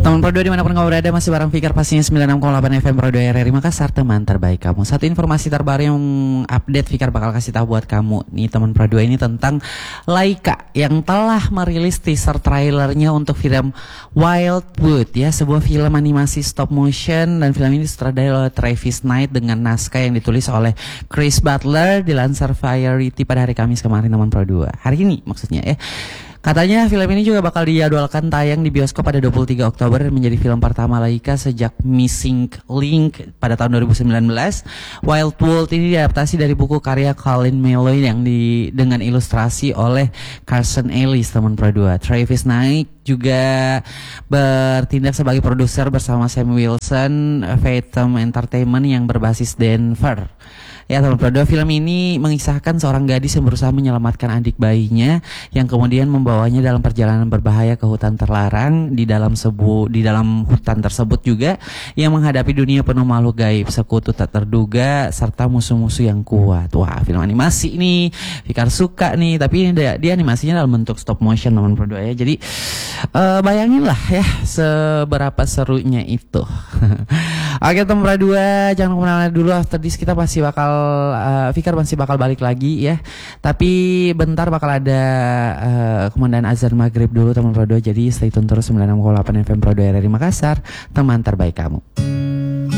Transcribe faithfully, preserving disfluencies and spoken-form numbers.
Teman Pro dua dimanapun kamu berada, masih bareng Fikar pastinya sembilan puluh enam koma delapan F M Pro dua R R I Makassar, teman terbaik kamu. Satu informasi terbaru yang update Fikar bakal kasih tahu buat kamu nih teman Pro dua ini tentang Laika yang telah merilis teaser trailernya untuk film Wildwood ya, sebuah film animasi stop motion, dan film ini disutradarai oleh Travis Knight dengan naskah yang ditulis oleh Chris Butler, dilansir Variety pada hari Kamis kemarin teman Pro dua. Hari ini maksudnya ya. Katanya film ini juga bakal dijadwalkan tayang di bioskop pada dua puluh tiga Oktober dan menjadi film pertama Laika sejak Missing Link pada tahun dua ribu sembilan belas. Wildwood ini diadaptasi dari buku karya Colin Meloy yang di, dengan ilustrasi oleh Carson Ellis teman Pro dua. Travis Knight juga bertindak sebagai produser bersama Sam Wilson, Fathom Entertainment yang berbasis Denver. Ya teman Pro dua, film ini mengisahkan seorang gadis yang berusaha menyelamatkan adik bayinya yang kemudian membawanya dalam perjalanan berbahaya ke hutan terlarang. Di dalam sebu di dalam hutan tersebut juga yang menghadapi dunia penuh makhluk gaib, sekutu tak terduga, serta musuh-musuh yang kuat. Wah, film animasi nih, Fikar suka nih, tapi ini dia, dia animasinya dalam bentuk stop motion teman Pro dua ya. Jadi uh, bayangin lah ya seberapa serunya itu. Oke teman Pro dua, jangan kemana-mana dulu. After this kita pasti bakal Uh, Fikar masih bakal balik lagi ya. Tapi bentar bakal ada uh, Komandan Azan Maghrib dulu teman Pro dua. Jadi stay tune terus sembilan puluh enam koma delapan F M Pro dua R R I Makassar, teman terbaik kamu.